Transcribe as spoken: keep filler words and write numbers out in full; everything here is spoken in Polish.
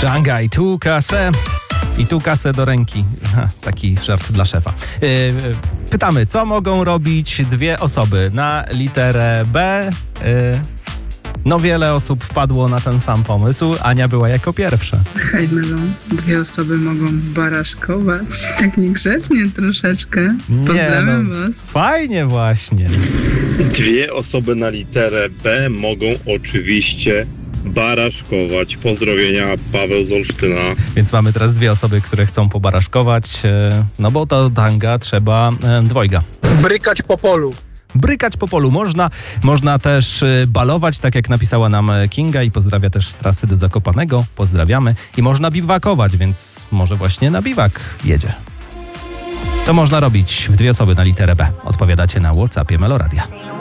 Szangaj, tu kasę i tu kasę do ręki. Ha, taki żart dla szefa. Yy, pytamy, co mogą robić dwie osoby na literę B? Yy, no wiele osób wpadło na ten sam pomysł. Ania była jako pierwsza. Hej Melon, dwie osoby mogą baraszkować. Tak niegrzecznie troszeczkę. Pozdrawiam Nie, no, was. Fajnie właśnie. Dwie osoby na literę B mogą oczywiście baraszkować. Pozdrowienia, Paweł z Olsztyna. Więc mamy teraz dwie osoby, które chcą pobaraszkować, yy, no bo to tanga trzeba yy, dwojga. Brykać po polu. Brykać po polu można, można też balować, tak jak napisała nam Kinga i pozdrawia też z trasy do Zakopanego. Pozdrawiamy. I można biwakować, więc może właśnie na biwak jedzie. Co można robić w dwie osoby na literę B? Odpowiadacie na WhatsAppie Meloradia.